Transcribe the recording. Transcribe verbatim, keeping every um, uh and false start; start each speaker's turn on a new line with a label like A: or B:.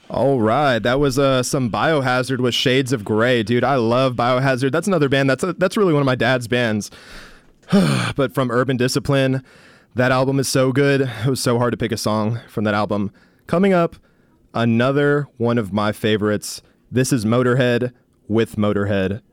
A: All right, that was uh, some Biohazard with Shades of Grey, dude. I love Biohazard. That's another band. That's a, that's really one of my dad's bands. But from Urban Discipline, that album is so good. It was so hard to pick a song from that album. Coming up, another one of my favorites. This is Motorhead with Motorhead.